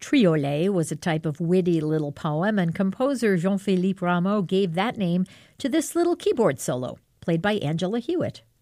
Triolet was a type of witty little poem, and composer Jean-Philippe Rameau gave that name to this little keyboard solo, played by Angela Hewitt.